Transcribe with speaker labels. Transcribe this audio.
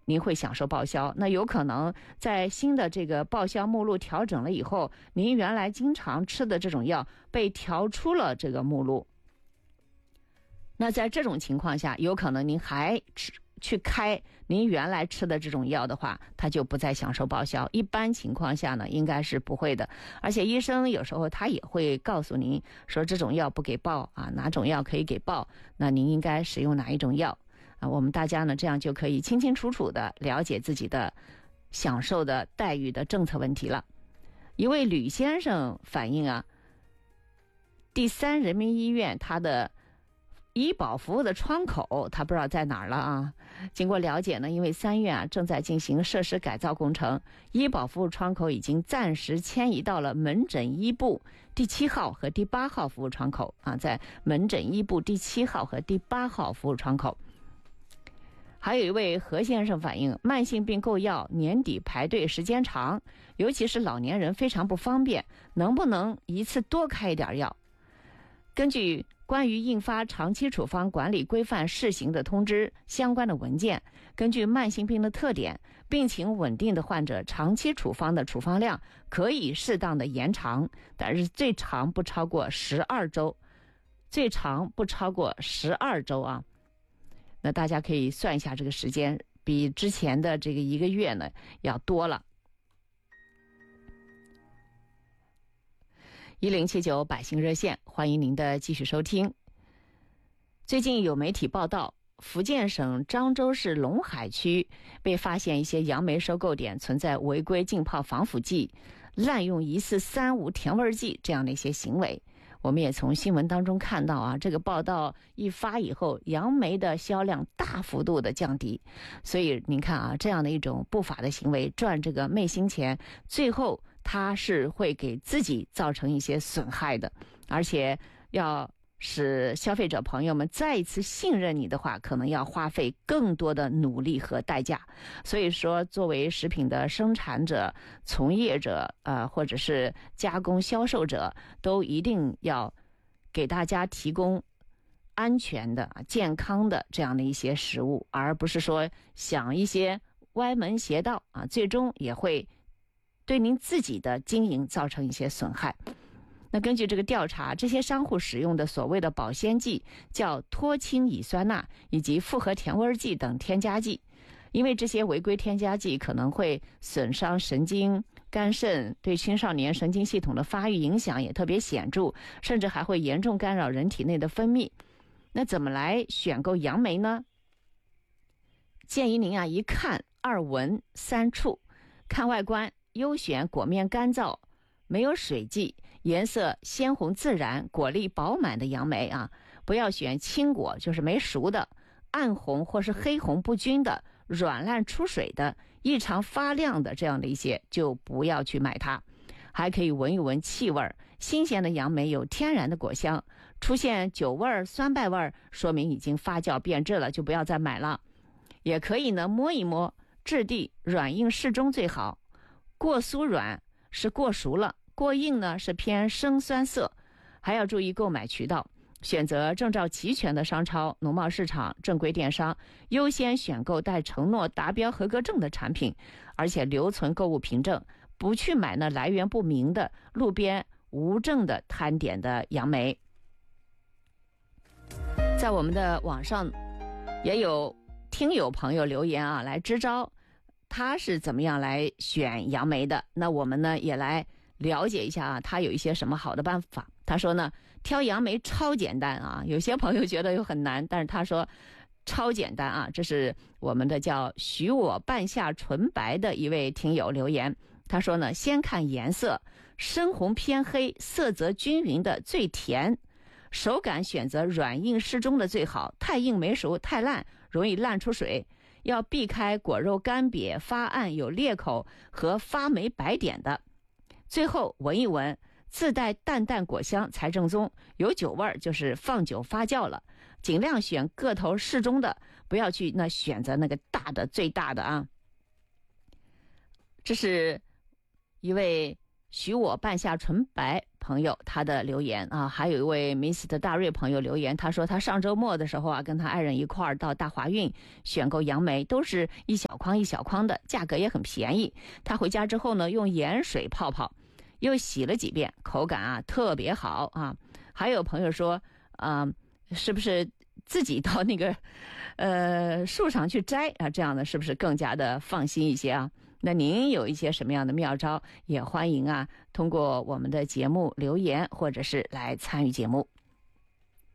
Speaker 1: 您会享受报销。那有可能在新的这个报销目录调整了以后，您原来经常吃的这种药被调出了这个目录。那在这种情况下，有可能您还去开您原来吃的这种药的话，它就不再享受报销。一般情况下呢，应该是不会的。而且医生有时候他也会告诉您说这种药不给报啊，哪种药可以给报，那您应该使用哪一种药啊。我们大家呢这样就可以清清楚楚的了解自己的享受的待遇的政策问题了。一位吕先生反映啊，第三人民医院他的医保服务的窗口他不知道在哪儿了啊。经过了解呢，因为3院啊正在进行设施改造工程，医保服务窗口已经暂时迁移到了门诊医部第7号和第8号服务窗口啊，在门诊医部第7号和第8号服务窗口。还有一位何先生反映，慢性病购药年底排队时间长，尤其是老年人非常不方便，能不能一次多开一点药？根据关于印发长期处方管理规范试行的通知相关的文件，根据慢性病的特点，病情稳定的患者长期处方的处方量可以适当的延长，但是最长不超过12周，最长不超过12周啊。那大家可以算一下这个时间，比之前的这个1个月呢要多了。1079百姓热线，欢迎您的继续收听。最近有媒体报道，福建省漳州市龙海区被发现一些杨梅收购点存在违规浸泡防腐剂、滥用疑似3无甜味剂这样的一些行为。我们也从新闻当中看到啊，这个报道一发以后，杨梅的销量大幅度的降低。所以您看啊，这样的一种不法的行为，赚这个昧心钱，最后它是会给自己造成一些损害的。而且要使消费者朋友们再一次信任你的话，可能要花费更多的努力和代价。所以说，作为食品的生产者、从业者或者是加工销售者，都一定要给大家提供安全的、健康的这样的一些食物，而不是说想一些歪门邪道啊，最终也会对您自己的经营造成一些损害。那根据这个调查，这些商户使用的所谓的保鲜剂叫脱氢乙酸钠以及复合甜味剂等添加剂，因为这些违规添加剂可能会损伤神经、肝肾，对青少年神经系统的发育影响也特别显著，甚至还会严重干扰人体内的分泌。那怎么来选购杨梅呢？建议您一看2闻3触。看外观，优选果面干燥、没有水迹、颜色鲜红自然、果粒饱满的杨梅啊，不要选青果，就是没熟的，暗红或是黑红不均的、软烂出水的、异常发亮的，这样的一些就不要去买它。还可以闻一闻气味，新鲜的杨梅有天然的果香，出现酒味、酸败味，说明已经发酵变质了，就不要再买了。也可以呢摸一摸，质地软硬适中最好，过酥软是过熟了，过硬呢是偏生酸涩。还要注意购买渠道，选择证照齐全的商超、农贸市场、正规电商，优先选购带承诺达标合格证的产品，而且留存购物凭证，不去买那来源不明的路边无证的摊点的杨梅。在我们的网上也有听友朋友留言来支招他是怎么样来选杨梅的。那我们呢也来了解一下他有一些什么好的办法。他说呢，挑杨梅超简单有些朋友觉得又很难，但是他说超简单这是我们的叫许我半夏纯白的一位听友留言。他说呢，先看颜色，深红偏黑，色泽均匀的最甜，手感选择软硬适中的最好，太硬没熟，太烂容易烂出水。要避开果肉干瘪、发暗有裂口和发霉白点的。最后闻一闻，自带淡淡果香才正宗，有酒味就是放久发酵了。尽量选个头适中的，不要去选择那个大的最大的这是一位许我半夏纯白朋友他的留言啊，还有一位 Mr. 大瑞朋友留言，他说他上周末的时候啊，跟他爱人一块儿到大华运选购杨梅，都是一小筐一小筐的，价格也很便宜。他回家之后呢，用盐水泡泡，又洗了几遍，口感啊特别好啊。还有朋友说是不是自己到那个树上去摘啊？这样的是不是更加的放心一些啊？那您有一些什么样的妙招，也欢迎啊通过我们的节目留言，或者是来参与节目。